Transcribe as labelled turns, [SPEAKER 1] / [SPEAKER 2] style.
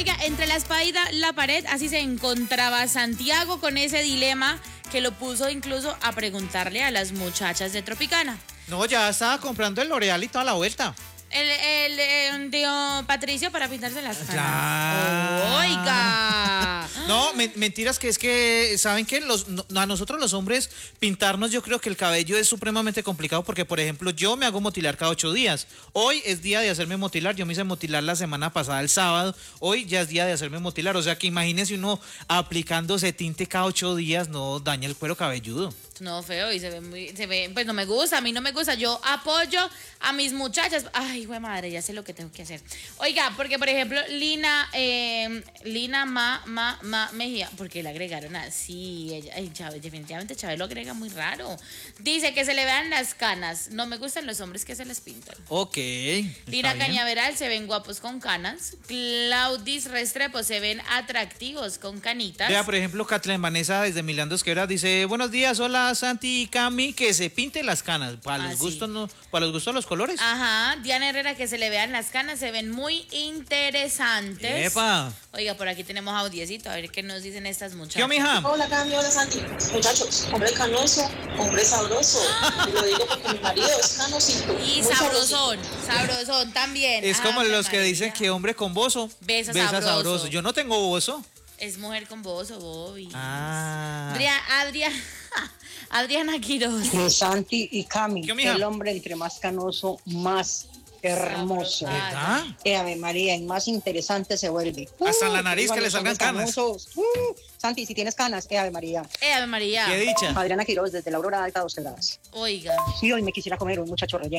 [SPEAKER 1] Oiga, entre la espada y la pared, así se encontraba Santiago con ese dilema que lo puso incluso a preguntarle a las muchachas de Tropicana.
[SPEAKER 2] No, ya estaba comprando el L'Oreal y toda la vuelta.
[SPEAKER 1] El tío Patricio para pintarse las canas.
[SPEAKER 2] Claro.
[SPEAKER 1] Oiga.
[SPEAKER 2] No, mentiras, que es que, ¿saben qué? A nosotros los hombres pintarnos, yo creo que el cabello es supremamente complicado porque, por ejemplo, yo me hago motilar cada 8 días. Hoy es día de hacerme motilar, yo me hice motilar la semana pasada, el sábado. Hoy ya es día de hacerme motilar, o sea que imagínese uno aplicándose tinte cada 8 días, no daña el cuero cabelludo.
[SPEAKER 1] No, feo, y pues no me gusta, a mí no me gusta. Yo apoyo a mis muchachas. Ay, güey madre, ya sé lo que tengo que hacer. Oiga, porque por ejemplo, Lina Mejía, porque le agregaron así, Chávez, definitivamente Chávez lo agrega muy raro. Dice que se le vean las canas. No me gustan los hombres que se les pintan.
[SPEAKER 2] Ok.
[SPEAKER 1] Lina Cañaveral, se ven guapos con canas. Claudis Restrepo, se ven atractivos con canitas.
[SPEAKER 2] Vea, por ejemplo, Kathleen Vanessa desde Milán Dosquera dice: buenos días, hola Santi y Cami, que se pinten las canas. Para los gustos, no, para los gustos los colores.
[SPEAKER 1] Ajá, Diana Herrera, que se le vean las canas, se ven muy interesantes.
[SPEAKER 2] ¡Epa!
[SPEAKER 1] Oiga, por aquí tenemos audiecito, a ver qué nos dicen estas muchachas.
[SPEAKER 2] ¿Qué, mija?
[SPEAKER 3] Hola Cami, hola Santi. Muchachos, hombre canoso, hombre sabroso. Y lo digo porque mi marido es canosito.
[SPEAKER 1] Y
[SPEAKER 3] muy
[SPEAKER 1] sabrosón también.
[SPEAKER 2] Es como
[SPEAKER 1] Ave
[SPEAKER 2] los que
[SPEAKER 1] María.
[SPEAKER 2] dicen que hombre con bozo
[SPEAKER 1] Besa sabroso.
[SPEAKER 2] Yo no tengo bozo.
[SPEAKER 1] Es mujer con bozo, Bobby.
[SPEAKER 2] Ah.
[SPEAKER 1] Adriana Quiroz.
[SPEAKER 4] Santi y Cami,
[SPEAKER 2] ¿Qué, mija?
[SPEAKER 4] el hombre entre más canoso, más hermoso.
[SPEAKER 2] ¿Verdad?
[SPEAKER 4] Ave María, y más interesante se vuelve.
[SPEAKER 2] Hasta en la nariz que le
[SPEAKER 4] los
[SPEAKER 2] salgan
[SPEAKER 4] hombres
[SPEAKER 2] canas.
[SPEAKER 4] canosos. Santi, si tienes canas, Ave María.
[SPEAKER 1] Ave María.
[SPEAKER 2] Qué dicha.
[SPEAKER 4] Adriana Quiroz, desde la Aurora Alta, 2 gradas.
[SPEAKER 1] Oiga.
[SPEAKER 4] Sí, hoy me quisiera comer un muchacho relleno.